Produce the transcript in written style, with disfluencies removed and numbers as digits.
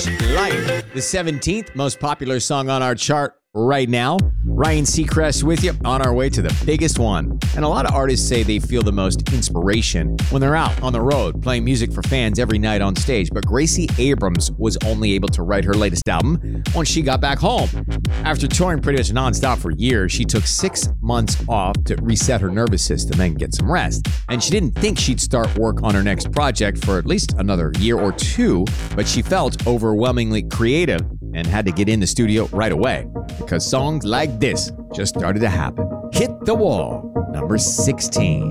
Life, the 17th most popular song on our chart right now. Ryan Seacrest with you on our way to the biggest one. And a lot of artists say they feel the most inspiration when they're out on the road playing music for fans every night on stage. But Gracie Abrams was only able to write her latest album once she got back home. After touring pretty much nonstop for years, she took 6 months off to reset her nervous system and get some rest. And she didn't think she'd start work on her next project for at least another year or two, but she felt overwhelmingly creative and had to get in the studio right away because songs like this just started to happen. Hit the Wall, number 16.